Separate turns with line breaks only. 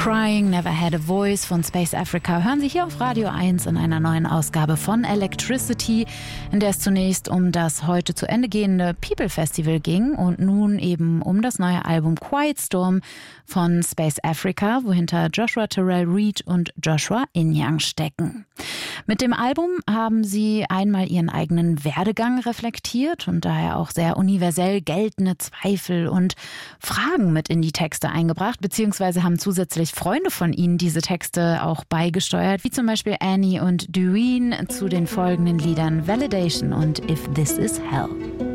Crying, Never Had a Voice von Space Africa hören Sie hier auf Radio 1 in einer neuen Ausgabe von Electricity, in der es zunächst um das heute zu Ende gehende People Festival ging und nun eben um das neue Album Quiet Storm von Space Africa, wohinter Joshua Terrell Reed und Joshua Inyang stecken. Mit dem Album haben sie einmal ihren eigenen Werdegang reflektiert und daher auch sehr universell geltende Zweifel und Fragen mit in die Texte eingebracht, beziehungsweise haben zusätzlich Freunde von ihnen diese Texte auch beigesteuert, wie zum Beispiel Annie und Doreen zu den folgenden Liedern Validation und If This Is Hell.